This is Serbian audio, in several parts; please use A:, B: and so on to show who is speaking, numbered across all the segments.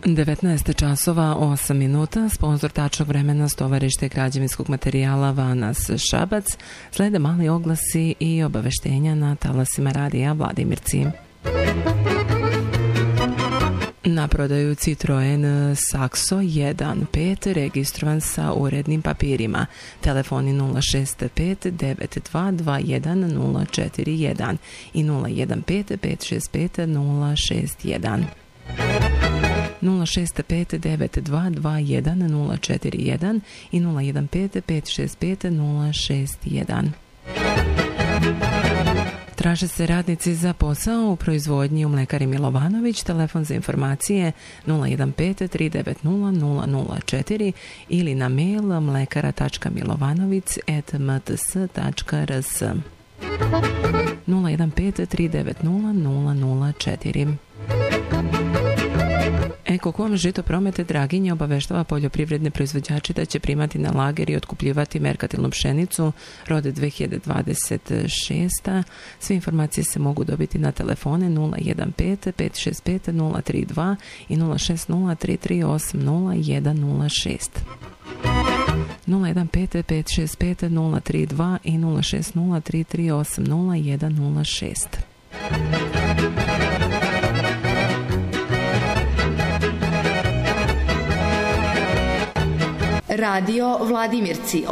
A: 19 časova 8 minuta, sponsor tačnog vremena Stovarište građevinskog materijala Vanas Šabac. Slede mali oglasi i obaveštenja na talasima radija Vladimirci. Na prodaju Citroen Saxo 1.5 registrovan sa urednim papirima. Telefoni 065 9221 041 i 015 565 061. 065 9221 041 i 015 565 061. Traže se radnici za posao u proizvodnji u Mlekari Milovanović. Telefon za informacije 015 390 004 ili na mail mlekara.milovanovic@mts.rs 015 390 004. Ekokom Žito Promete Draginje obaveštava poljoprivredne proizvođače da će primati na lager i otkupljivat merkantilnu pšenicu rode 2026. Sve informacije se mogu dobiti na telefone 015 565 032 i 060 338 0106. 015 565 032 i 060 338 0106.
B: Radio Vladimirci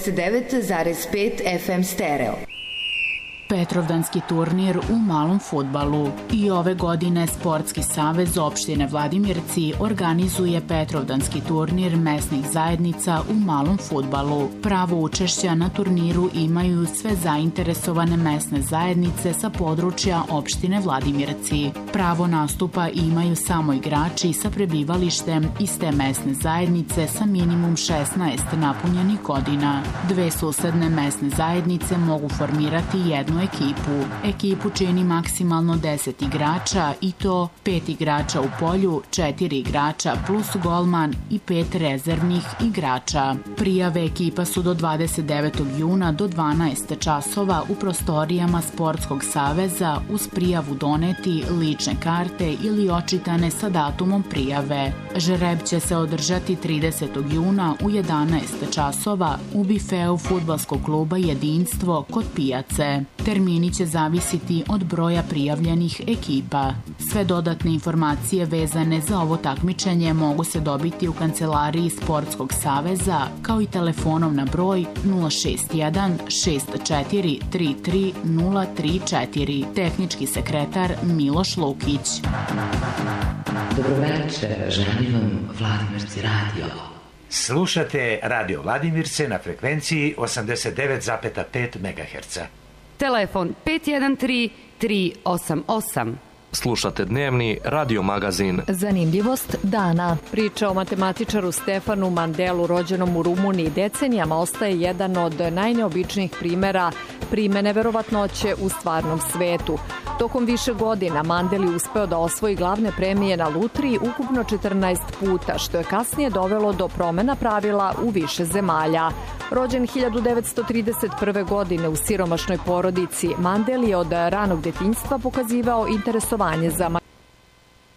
B: 89,5 FM stereo.
C: Petrovdanski turnir u malom fudbalu. I ove godine Sportski savez opštine Vladimirci organizuje Petrovdanski turnir mesnih zajednica u malom fudbalu. Pravo učešća na turniru imaju sve zainteresovane mesne zajednice sa područja opštine Vladimirci. Pravo nastupa imaju samo igrači sa prebivalištem iste mesne zajednice sa minimum 16 napunjenih godina. Dve susedne mesne zajednice mogu formirati jednu ekipu. Ekipu čini maksimalno 10 igrača i to 5 igrača u polju, 4 igrača plus golman i 5 rezervnih igrača. Prijave ekipa su do 29. juna do 12 časova u prostorijama Sportskog saveza uz prijavu doneti lične karte ili očitane sa datumom prijave. Žreb će se održati 30. juna u 11 časova u bifeu fudbalskog kluba Jedinstvo kod pijace. Termini će zavisiti od broja prijavljenih ekipa. Sve dodatne informacije vezane za ovo takmičenje mogu se dobiti u kancelariji Sportskog saveza kao i telefonom na broj 061 64 33 034. Tehnički sekretar Miloš Lukić.
D: Dobroveče, želim vam Vladimirci radio.
E: Slušate Radio Vladimirce na frekvenciji 89,5 MHz.
F: Telefon 513 388.
G: Slušate dnevni radio magazin
H: Zanimljivost dana. Priča o matematičaru Stefanu Mandelu rođenom u Rumuniji decenijama ostaje jedan od najneobičnijih primera primene verovatnoće u stvarnom svetu. Tokom više godina Mandel je uspeo da osvoji glavne premije na lutriji ukupno 14 puta, što je kasnije dovelo do promena pravila u više zemalja. Rođen 1931. godine u siromašnoj porodici, Mandel je od ranog detinjstva pokazivao interesovanje za